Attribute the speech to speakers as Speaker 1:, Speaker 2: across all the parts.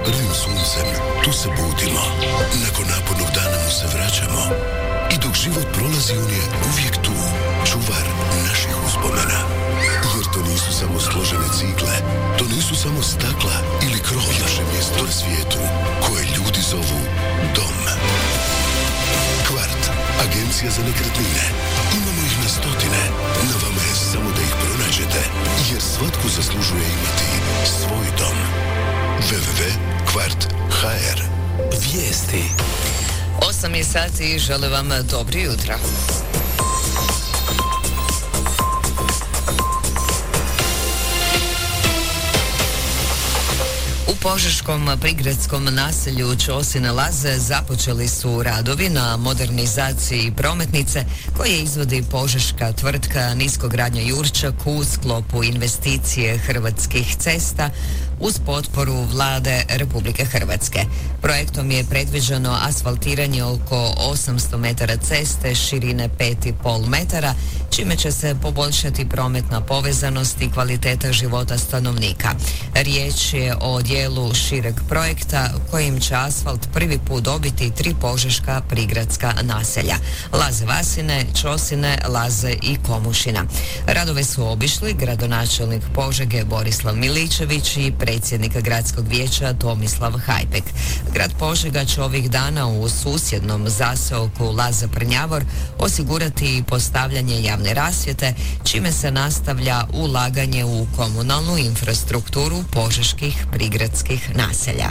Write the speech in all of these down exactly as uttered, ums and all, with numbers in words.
Speaker 1: prvim suncem, tu se budimo. Nakon napornog dana mu se vraćamo. I dok život prolazi, on je uvijek tu, čuvar naših uspomena. Jer to nisu samo složene cigle, to nisu samo stakla ili krov, naše mjesto na svijetu, koje ljudi zovu dom. Kvart, agencija za nekretnine. Imamo ih na stotine. Na vama je samo da ih pronađete, jer svatko zaslužuje imati svoj dom. w w w tačka kvart tačka h r.
Speaker 2: Vijesti.
Speaker 3: Osam je sati i želim vam dobro jutro. U požeškom prigradskom naselju Ćosine Laze započeli su radovi na modernizaciji prometnice koje izvodi požeška tvrtka Niskogradnja Jurčak u sklopu investicije Hrvatskih cesta uz potporu Vlade Republike Hrvatske. Projektom je predviđeno asfaltiranje oko osamsto metara ceste širine pet i pol metara, čime će se poboljšati prometna povezanost i kvaliteta života stanovnika. Riječ je o dijelu šireg projekta kojim će asfalt prvi put dobiti tri požeška prigradska naselja: Laze Vasine, Ćosine, Laze i Komušina. Radove su obišli gradonačelnik Požege Borislav Miličević i predsjednik gradskog vijeća Tomislav Hajpek. Grad Požega će ovih dana u susjednom zaseoku Laza Prnjavor osigurati postavljanje javne rasvjete, čime se nastavlja ulaganje u komunalnu infrastrukturu požeških prigradskih naselja.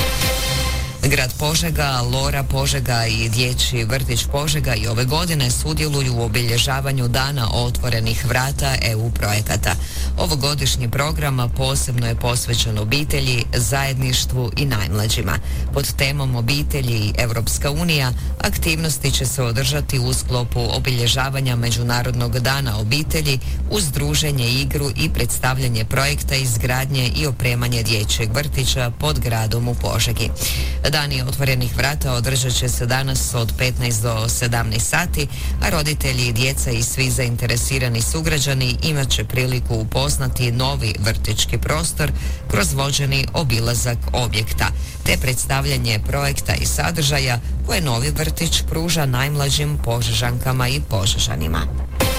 Speaker 3: Grad Požega, Lora Požega i Dječji vrtić Požega i ove godine sudjeluju u obilježavanju Dana otvorenih vrata E U projekata. Ovogodišnji program posebno je posvećen obitelji, zajedništvu i najmlađima. Pod temom obitelji i Europska unija aktivnosti će se održati u sklopu obilježavanja Međunarodnog dana obitelji uz druženje, igru i predstavljanje projekta izgradnje i opremanje dječjeg vrtića pod gradom u Požegi. Dani otvorenih vrata održat će se danas od petnaest do sedamnaest sati, a roditelji, djeca i svi zainteresirani sugrađani imat će priliku upoznati novi vrtićki prostor kroz vođeni obilazak objekta, te predstavljanje projekta i sadržaja koje novi vrtić pruža najmlađim Požežankama i Požežanima.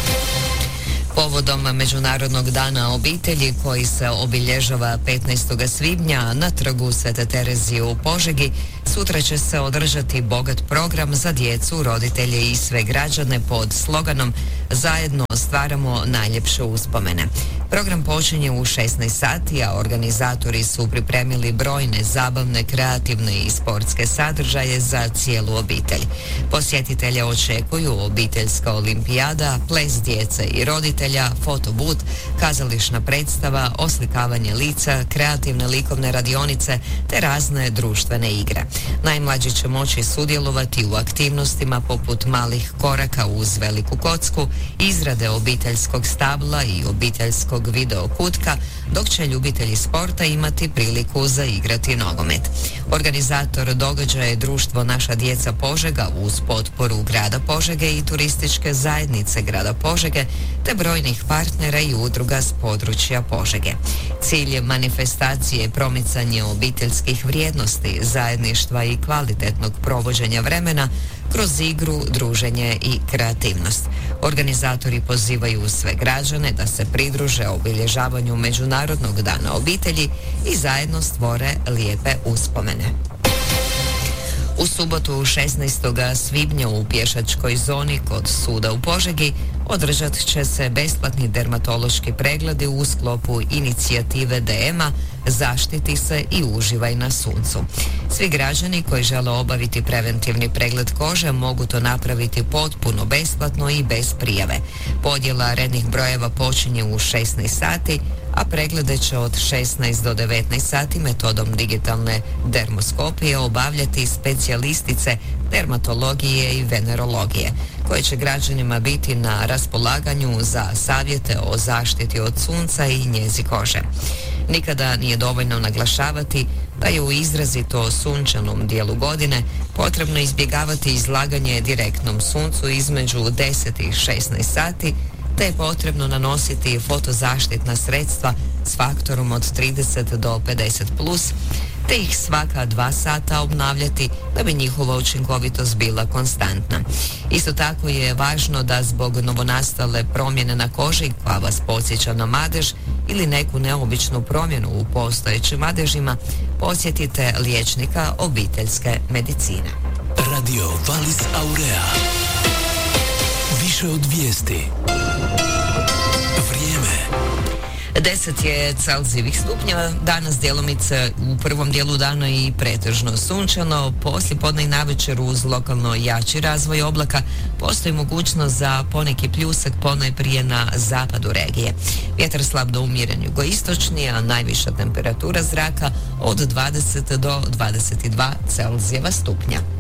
Speaker 3: Povodom Međunarodnog dana obitelji koji se obilježava petnaestog svibnja na trgu Svete Terezije u Požegi, sutra će se održati bogat program za djecu, roditelje i sve građane pod sloganom "Zajedno stvaramo najljepše uspomene". Program počinje u šesnaest sati, a organizatori su pripremili brojne zabavne, kreativne i sportske sadržaje za cijelu obitelj. Posjetitelje očekuju obiteljska olimpijada, ples djece i roditelja, fotobut, kazališna predstava, oslikavanje lica, kreativne likovne radionice te razne društvene igre. Najmlađi će moći sudjelovati u aktivnostima poput malih koraka uz veliku kocku, izrade obiteljskog stabla i obiteljskog video kutka, dok će ljubitelji sporta imati priliku zaigrati nogomet. Organizator događaja je društvo Naša djeca Požega uz potporu grada Požege i turističke zajednice grada Požege te brojnih partnera i udruga s područja Požege. Cilj manifestacije je promicanje obiteljskih vrijednosti, zajedništva i kvalitetnog provođenja vremena kroz igru, druženje i kreativnost. Organizatori pozivaju sve građane da se pridruže obilježavanju Međunarodnog dana obitelji i zajedno stvore lijepe uspomene. U subotu šesnaestog svibnja u pješačkoj zoni kod suda u Požegi održat će se besplatni dermatološki pregledi u sklopu inicijative D M-a Zaštiti se i uživaj na suncu. Svi građani koji žele obaviti preventivni pregled kože mogu to napraviti potpuno besplatno i bez prijave. Podjela rednih brojeva počinje u šesnaest sati, a preglede će od šesnaest do devetnaest sati metodom digitalne dermoskopije obavljati specijalistice dermatologije i venerologije, koje će građanima biti na raspolaganju za savjete o zaštiti od sunca i njezi kože. Nikada nije dovoljno naglašavati da je u izrazito sunčanom dijelu godine potrebno izbjegavati izlaganje direktnom suncu između deset i šesnaest sati, te je potrebno nanositi fotozaštitna sredstva s faktorom od trideset do pedeset plus, te ih svaka dva sata obnavljati da bi njihova učinkovitost bila konstantna. Isto tako je važno da zbog novonastale promjene na koži koja vas podsjeća na madež ili neku neobičnu promjenu u postojećim madežima, posjetite liječnika obiteljske medicine.
Speaker 2: Radio Valis Aurea. Više od vijesti. Vrijeme.
Speaker 3: deset je Celzijevih stupnjeva, danas djelomice u prvom dijelu dana i pretežno sunčano, poslije podne i navečer uz lokalno jači razvoj oblaka postoji mogućnost za poneki pljusak ponajprije na zapadu regije. Vjetar slab do umjeren jugoistočni, a najviša temperatura zraka od dvadeset do dvadeset dva Celzijeva stupnja.